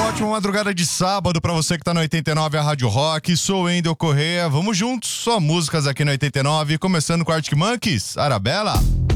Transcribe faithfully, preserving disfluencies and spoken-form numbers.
Ótima madrugada de sábado pra você que tá no oitenta e nove, a Rádio Rock. Sou o Endel Correia. Vamos juntos, só músicas aqui no oitenta e nove, começando com Arctic Monkeys, Arabella.